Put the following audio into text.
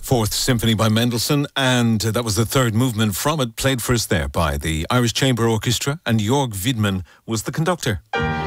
Fourth Symphony by Mendelssohn, and that was the third movement from it, played for us there by the Irish Chamber Orchestra, and Jörg Wiedmann was the conductor.